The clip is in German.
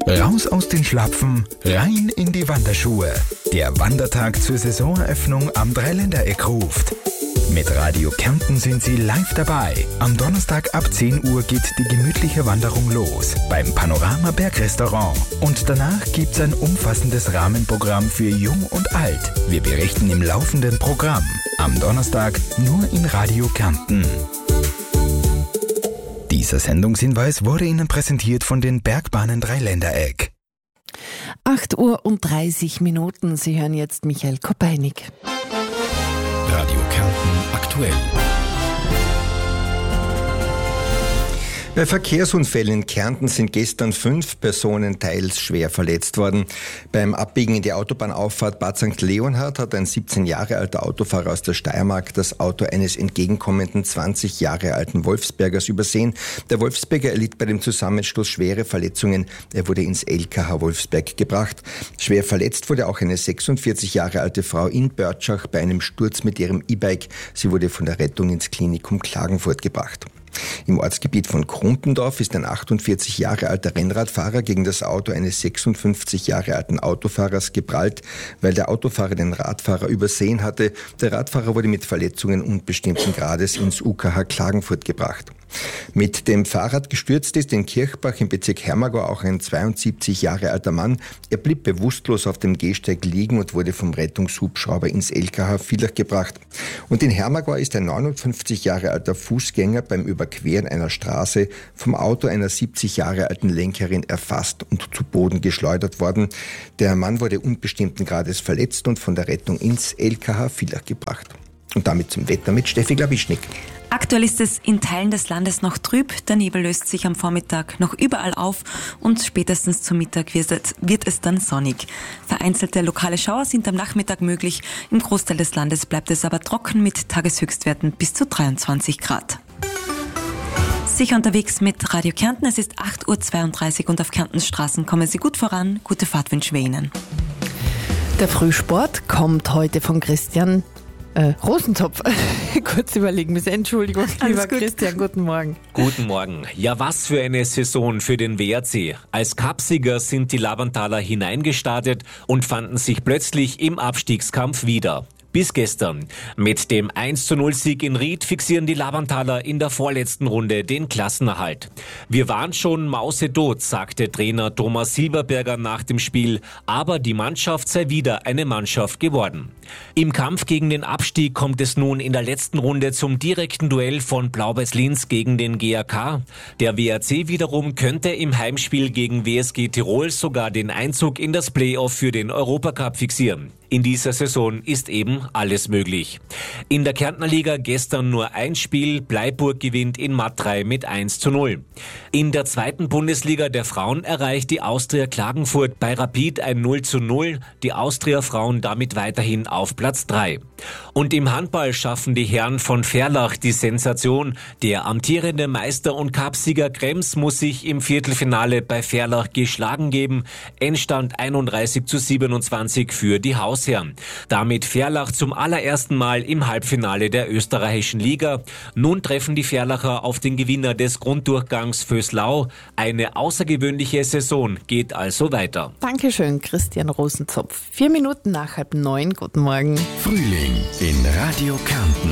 Raus aus den Schlapfen, rein in die Wanderschuhe. Der Wandertag zur Saisoneröffnung am Dreiländereck ruft. Mit Radio Kärnten sind Sie live dabei. Am Donnerstag ab 10 Uhr geht die gemütliche Wanderung los beim Panorama Bergrestaurant. Und danach gibt's ein umfassendes Rahmenprogramm für Jung und Alt. Wir berichten im laufenden Programm. Am Donnerstag nur in Radio Kärnten. Dieser Sendungshinweis wurde Ihnen präsentiert von den Bergbahnen Dreiländereck. 8:30 Uhr. Sie hören jetzt Michael Kopeinig. Radio Kärnten aktuell. Bei Verkehrsunfällen in Kärnten sind gestern 5 Personen teils schwer verletzt worden. Beim Abbiegen in die Autobahnauffahrt Bad St. Leonhard hat ein 17 Jahre alter Autofahrer aus der Steiermark das Auto eines entgegenkommenden 20 Jahre alten Wolfsbergers übersehen. Der Wolfsberger erlitt bei dem Zusammenstoß schwere Verletzungen. Er wurde ins LKH Wolfsberg gebracht. Schwer verletzt wurde auch eine 46 Jahre alte Frau in Börtschach bei einem Sturz mit ihrem E-Bike. Sie wurde von der Rettung ins Klinikum Klagenfurt gebracht. Im Ortsgebiet von Krumpendorf ist ein 48 Jahre alter Rennradfahrer gegen das Auto eines 56 Jahre alten Autofahrers geprallt, weil der Autofahrer den Radfahrer übersehen hatte. Der Radfahrer wurde mit Verletzungen unbestimmten Grades ins UKH Klagenfurt gebracht. Mit dem Fahrrad gestürzt ist in Kirchbach im Bezirk Hermagau auch ein 72 Jahre alter Mann. Er blieb bewusstlos auf dem Gehsteig liegen und wurde vom Rettungshubschrauber ins LKH Villach gebracht. Und in Hermagau ist ein 59 Jahre alter Fußgänger beim Überqueren einer Straße vom Auto einer 70 Jahre alten Lenkerin erfasst und zu Boden geschleudert worden. Der Mann wurde unbestimmten Grades verletzt und von der Rettung ins LKH Villach gebracht. Und damit zum Wetter mit Steffi Glawischnik. Aktuell ist es in Teilen des Landes noch trüb, der Nebel löst sich am Vormittag noch überall auf und spätestens zum Mittag wird es dann sonnig. Vereinzelte lokale Schauer sind am Nachmittag möglich, im Großteil des Landes bleibt es aber trocken mit Tageshöchstwerten bis zu 23 Grad. Sicher unterwegs mit Radio Kärnten, es ist 8:32 Uhr und auf Kärntens Straßen kommen Sie gut voran. Gute Fahrt wünschen wir Ihnen. Der Frühsport kommt heute von Christian Rosenzopf. Kurz überlegen müssen. Entschuldigung, lieber Christian, guten Morgen. Guten Morgen. Ja, was für eine Saison für den WRC. Als Cupsieger sind die Lavantaler hineingestartet und fanden sich plötzlich im Abstiegskampf wieder. Bis gestern. Mit dem 1:0-Sieg in Ried fixieren die Lavantaler in der vorletzten Runde den Klassenerhalt. Wir waren schon mausetot, sagte Trainer Thomas Silberberger nach dem Spiel, aber die Mannschaft sei wieder eine Mannschaft geworden. Im Kampf gegen den Abstieg kommt es nun in der letzten Runde zum direkten Duell von Blau-Weiß-Linz gegen den GAK. Der WRC wiederum könnte im Heimspiel gegen WSG Tirol sogar den Einzug in das Playoff für den Europacup fixieren. In dieser Saison ist eben alles möglich. In der Kärntner Liga gestern nur ein Spiel. Bleiburg gewinnt in Matrei mit 1:0. In der zweiten Bundesliga der Frauen erreicht die Austria Klagenfurt bei Rapid ein 0:0. Die Austria-Frauen damit weiterhin auf Platz 3. Und im Handball schaffen die Herren von Verlach die Sensation. Der amtierende Meister und Cupsieger Krems muss sich im Viertelfinale bei Verlach geschlagen geben. Endstand 31:27 für die Hausherren. Damit Verlach zum allerersten Mal im Halbfinale der österreichischen Liga. Nun treffen die Verlacher auf den Gewinner des Grunddurchgangs Vöslau. Eine außergewöhnliche Saison geht also weiter. Dankeschön, Christian Rosenzopf. 4 Minuten nach 8:30. Guten Morgen. Frühling in Radio Kärnten.